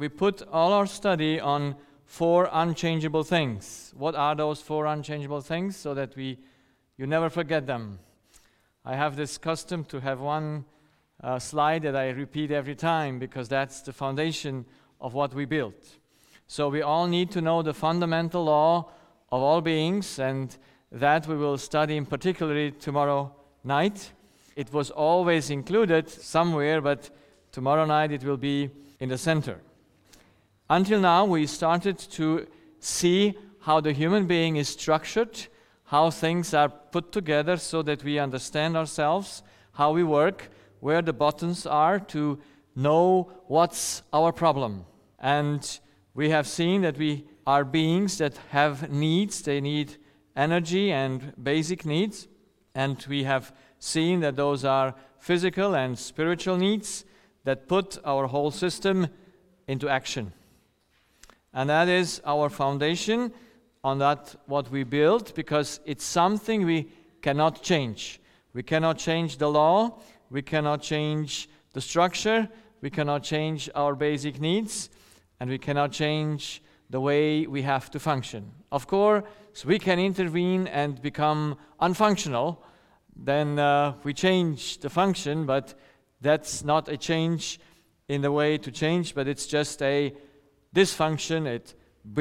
we put all our study on 4 unchangeable things. What are those 4 unchangeable things so that you never forget them? I have this custom to have one slide that I repeat every time because that's the foundation of what we built. So we all need to know the fundamental law of all beings, and that we will study in particularly tomorrow night. It was always included somewhere, but tomorrow night it will be in the center. Until now, we started to see how the human being is structured, how things are put together so that we understand ourselves, how we work, where the buttons are to know what's our problem. And we have seen that we are beings that have needs. They need energy and basic needs. And we have seen that those are physical and spiritual needs that put our whole system into action. And that is our foundation on that what we build, because it's something we cannot change. We cannot change the law, we cannot change the structure, we cannot change our basic needs, and we cannot change the way we have to function. Of course, we can intervene and become unfunctional, then we change the function, but that's not a change in the way to change, but it's just a dysfunction, it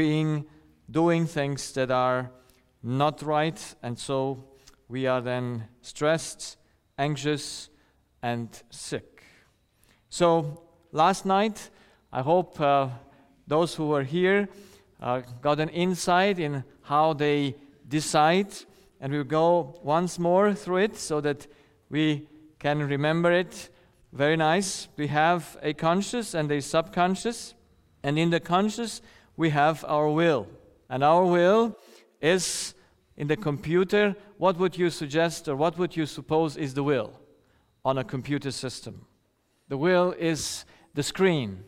doing things that are not right, and so we are then stressed, anxious, and sick. So last night, I hope those who were here got an insight in how they decide, and we'll go once more through it so that we can remember it. Very nice. We have a conscious and a subconscious, and in the conscious we have our will. And our will is in the computer. What would you suggest, or what would you suppose is the will on a computer system? The will is the screen.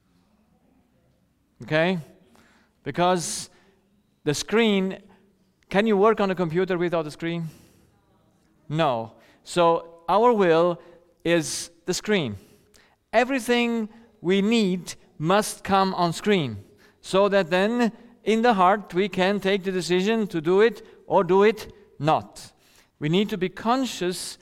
Okay? Because the screen, can you work on a computer without a screen? No. So our will is the screen. Everything we need must come on screen, so that then in the heart we can take the decision to do it or do it not. We need to be conscious